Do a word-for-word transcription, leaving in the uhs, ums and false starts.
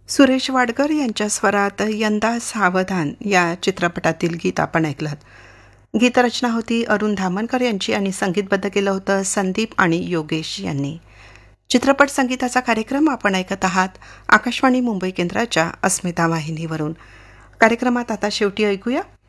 सुरेश वाडकर यांच्या स्वरात यंदा सावधान या चित्रपटातील गीत आपण ऐकलं. गीतरचना होती अरुण धामणकर यांची आणि संगीतबद्ध केलं होतं संदीप आणि योगेश यांनी. चित्रपट संगीताचा कार्यक्रम आपण ऐकत आहात आकाशवाणी मुंबई केंद्राच्या अस्मिता वाहिनीवरून. कार्यक्रमात आता शेवटी ऐकूया